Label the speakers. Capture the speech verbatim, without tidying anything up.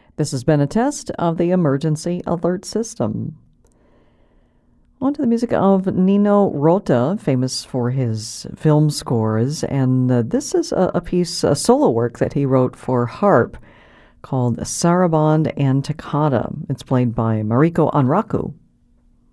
Speaker 1: This has been a test of the emergency alert system. On to the music of Nino Rota, famous for his film scores, and uh, this is a, a piece, a solo work that he wrote for harp called Sarabande and Toccata. It's played by Mariko Anraku.